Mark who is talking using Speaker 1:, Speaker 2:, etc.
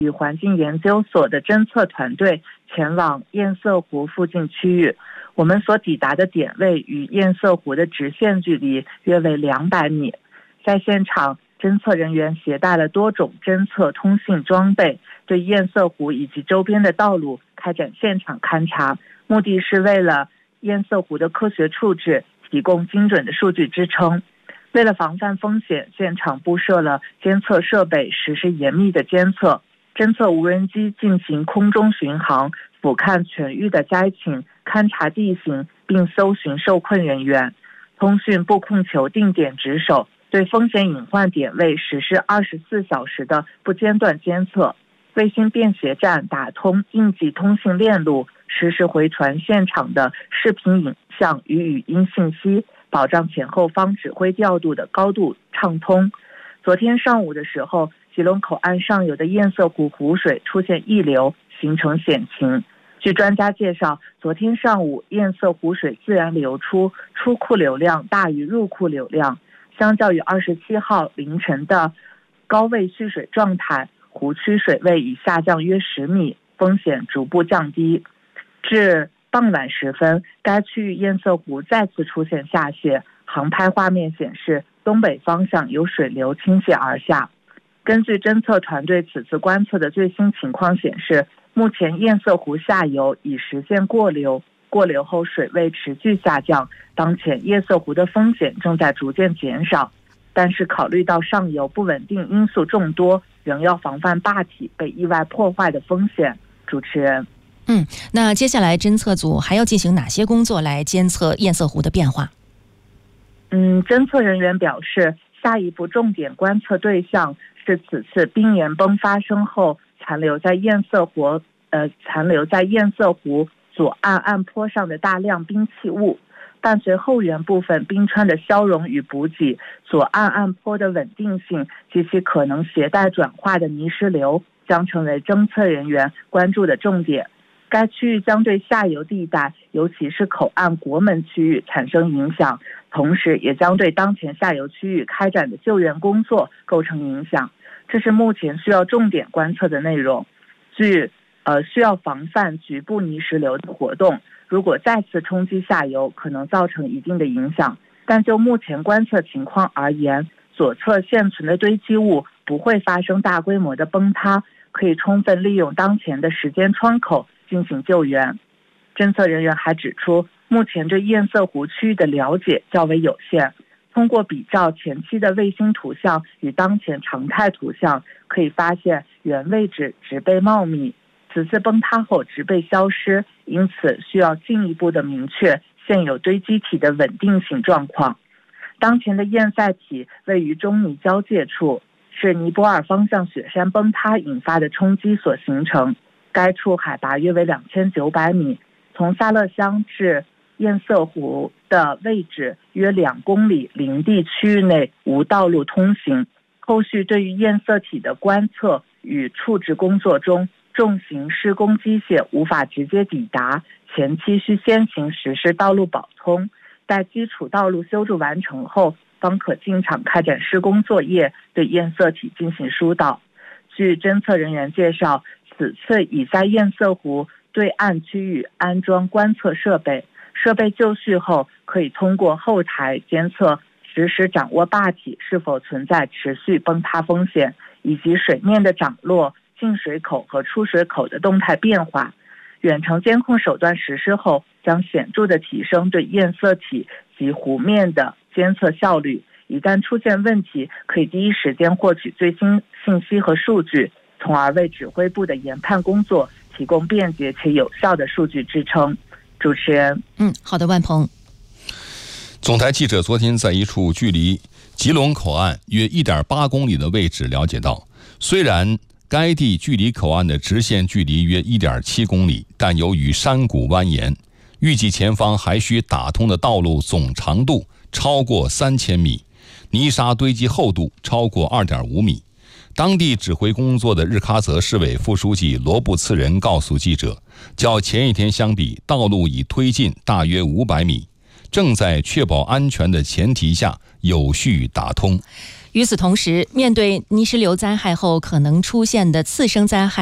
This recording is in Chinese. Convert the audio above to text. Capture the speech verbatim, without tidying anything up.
Speaker 1: 与环境研究所的侦测团队前往堰塞湖附近区域。我们所抵达的点位与堰塞湖的直线距离约为两百米。在现场，侦测人员携带了多种侦测通信装备，对堰塞湖以及周边的道路开展现场勘查，目的是为了堰塞湖的科学处置提供精准的数据支撑。为了防范风险，现场布设了监测设备，实施严密的监测。侦测无人机进行空中巡航，俯瞰全域的灾情，勘察地形，并搜寻受困人员。通讯布控球定点值守，对风险隐患点位实施二十四小时的不间断监测。卫星便携站打通应急通信链路，实时回传现场的视频影像与语音信息，保障前后方指挥调度的高度畅通。昨天上午的时候，吉隆口岸上游的堰塞湖湖水出现溢流，形成险情。据专家介绍，昨天上午堰塞湖水自然流出，出库流量大于入库流量，相较于二十七号凌晨的高位蓄水状态，湖区水位已下降约十米，风险逐步降低。至傍晚时分，该区域堰塞湖再次出现下泄，航拍画面显示东北方向有水流倾泻而下。根据侦测团队此次观测的最新情况显示，目前堰塞湖下游已实现过流，过流后水位持续下降，当前堰塞湖的风险正在逐渐减少。但是考虑到上游不稳定因素众多，仍要防范坝体被意外破坏的风险。主持人，
Speaker 2: 嗯，那接下来侦测组还要进行哪些工作来监测堰塞湖的变化？
Speaker 1: 嗯，侦测人员表示，下一步重点观测对象是此次冰岩崩发生后残留在堰塞湖呃残留在堰塞湖左岸岸坡上的大量冰气雾。伴随后缘部分冰川的消融与补给，左岸岸坡的稳定性及其可能携带转化的泥石流将成为侦测人员关注的重点。该区域将对下游地带，尤其是口岸国门区域产生影响，同时也将对当前下游区域开展的救援工作构成影响。这是目前需要重点观测的内容。据呃需要防范局部泥石流的活动，如果再次冲击下游，可能造成一定的影响。但就目前观测情况而言，左侧现存的堆积物不会发生大规模的崩塌，可以充分利用当前的时间窗口进行救援。侦测人员还指出，目前对堰塞湖区域的了解较为有限，通过比照前期的卫星图像与当前常态图像，可以发现原位置植被茂密，此次崩塌后植被消失，因此需要进一步的明确现有堆积体的稳定性状况。当前的堰塞体位于中尼交界处，是尼泊尔方向雪山崩塌引发的冲击所形成。该处海拔约为两千九百米，从萨勒乡至堰塞湖的位置约两公里，林地区域内无道路通行。后续对于堰塞体的观测与处置工作中，重型施工机械无法直接抵达，前期需先行实施道路保通，待基础道路修筑完成后，方可进场开展施工作业，对堰塞体进行疏导。据侦测人员介绍，此次已在堰塞湖对岸区域安装观测设备，设备就绪后，可以通过后台监测，实时掌握坝体是否存在持续崩塌风险，以及水面的涨落、进水口和出水口的动态变化。远程监控手段实施后，将显著地提升对堰塞体及湖面的监测效率。一旦出现问题，可以第一时间获取最新信息和数据，从而为指挥部的研判工作提供便捷且有效的数据支撑。主持人，
Speaker 2: 嗯，好的，万鹏。
Speaker 3: 总台记者昨天在一处距离吉隆口岸约 一点八公里的位置了解到，虽然该地距离口岸的直线距离约 一点七公里，但由于山谷蜿蜒，预计前方还需打通的道路总长度超过三千米，泥沙堆积厚度超过 二点五米。当地指挥工作的日喀则市委副书记罗布次仁告诉记者，较前一天相比，道路已推进大约五百米，正在确保安全的前提下有序打通。
Speaker 2: 与此同时，面对泥石流灾害后可能出现的次生灾害，